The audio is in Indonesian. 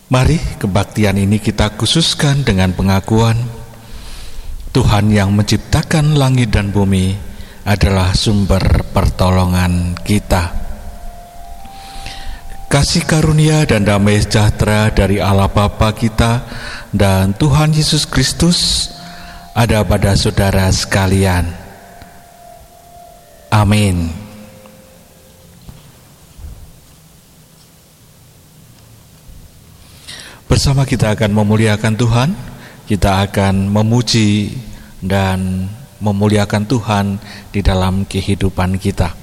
Mari kebaktian ini kita khususkan dengan pengakuan Tuhan yang menciptakan langit dan bumi adalah sumber pertolongan kita. Kasih karunia dan damai sejahtera dari Allah Bapa kita dan Tuhan Yesus Kristus ada pada saudara sekalian. Amin. Bersama kita akan memuliakan Tuhan, kita akan memuji dan memuliakan Tuhan di dalam kehidupan kita.